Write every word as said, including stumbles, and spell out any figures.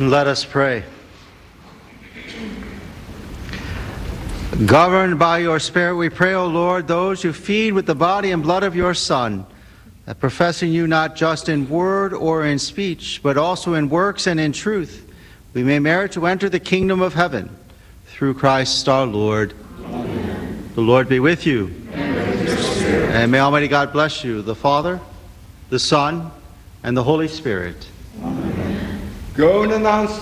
Let us pray. Governed by your Spirit, we pray, O Lord, those who feed with the body and blood of your Son, that professing you not just in word or in speech, but also in works and in truth, we may merit to enter the kingdom of heaven. Through Christ our Lord. Amen. The Lord be with you. And with your spirit. And may Almighty God bless you, the Father, the Son, and the Holy Spirit. Amen. Go and announce